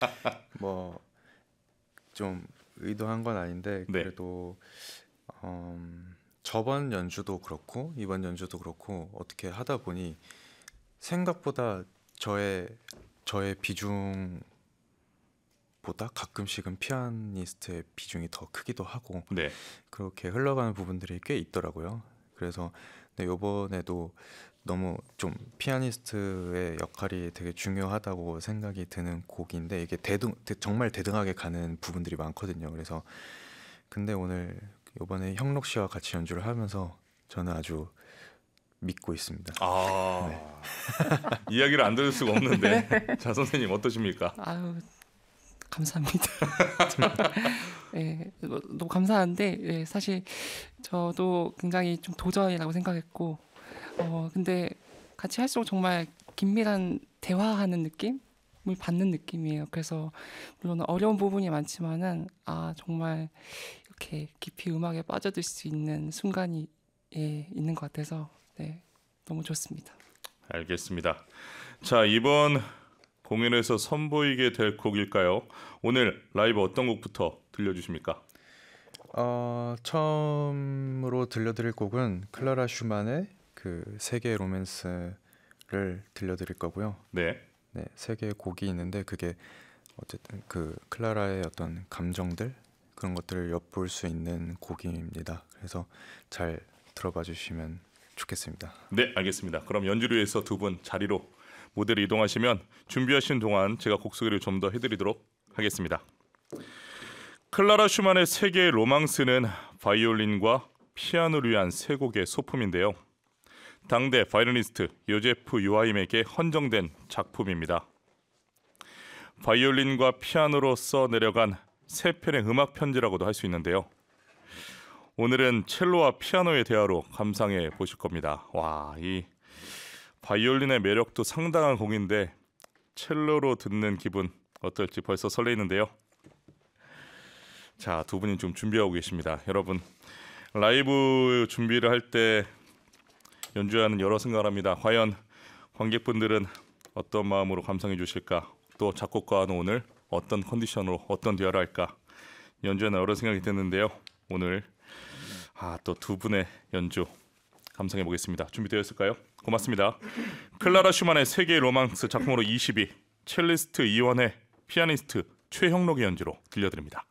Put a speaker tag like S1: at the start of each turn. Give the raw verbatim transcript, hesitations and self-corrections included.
S1: 뭐 좀 의도한 건 아닌데
S2: 네.
S1: 그래도 음, 저번 연주도 그렇고 이번 연주도 그렇고 어떻게 하다 보니 생각보다 저의 저의 비중보다 가끔씩은 피아니스트의 비중이 더 크기도 하고
S2: 네.
S1: 그렇게 흘러가는 부분들이 꽤 있더라고요. 그래서 네, 이번에도 너무 좀 피아니스트의 역할이 되게 중요하다고 생각이 드는 곡인데 이게 대등 대- 정말 대등하게 가는 부분들이 많거든요. 그래서 근데 오늘 이번에 형록 씨와 같이 연주를 하면서 저는 아주 믿고 있습니다. 네.
S2: 아, 이야기를 안 들을 수가 없는데. 자, 선생님 어떠십니까?
S3: 아유, 감사합니다. 예, 너- 너무 감사한데 예, 사실 저도 굉장히 좀 도전이라고 생각했고 어 근데 같이 할수록 정말 긴밀한 대화하는 느낌을 받는 느낌이에요. 그래서 물론 어려운 부분이 많지만은 아 정말 이렇게 깊이 음악에 빠져들 수 있는 순간이 예, 있는 것 같아서 네, 너무 좋습니다.
S2: 알겠습니다. 자, 이번 공연에서 선보이게 될 곡일까요? 오늘 라이브 어떤 곡부터 들려주십니까?
S1: 어, 처음으로 들려드릴 곡은 클라라 슈만의 그 세계 로맨스를 들려드릴 거고요.
S2: 네.
S1: 네, 세 개의 곡이 있는데 그게 어쨌든 그 클라라의 어떤 감정들 그런 것들을 엿볼 수 있는 곡입니다. 그래서 잘 들어봐 주시면 좋겠습니다.
S2: 네, 알겠습니다. 그럼 연주를 위해서 두 분 자리로 무대로 이동하시면 준비하신 동안 제가 곡 소개를 좀 더 해드리도록 하겠습니다. 클라라 슈만의 세계의 로망스는 바이올린과 피아노를 위한 세 곡의 소품인데요. 당대 바이올리니스트 요제프 요하임에게 헌정된 작품입니다. 바이올린과 피아노로 써 내려간 세 편의 음악 편지라고도 할 수 있는데요. 오늘은 첼로와 피아노의 대화로 감상해 보실 겁니다. 와, 이 바이올린의 매력도 상당한 곡인데 첼로로 듣는 기분 어떨지 벌써 설레이는데요. 자, 두 분이 좀 준비하고 계십니다. 여러분, 라이브 준비를 할 때 연주하는 여러 생각을 합니다. 과연 관객분들은 어떤 마음으로 감상해 주실까? 또 작곡가는 오늘 어떤 컨디션으로 어떤 대화를 할까? 연주하는 여러 생각이 드는데요. 오늘 아, 또 두 분의 연주 감상해 보겠습니다. 준비되었을까요? 고맙습니다. 클라라 슈만의 세계의 로망스 작품으로 이십 위, 첼리스트 이원의 피아니스트 최형록의 연주로 들려드립니다.